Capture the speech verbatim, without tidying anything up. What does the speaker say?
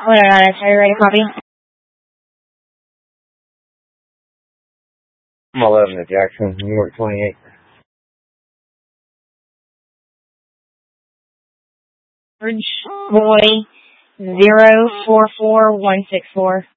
What are you Are you ready to copy? I'm eleven at Jackson, New York twenty-eight. Bridge Boy zero four four one six four.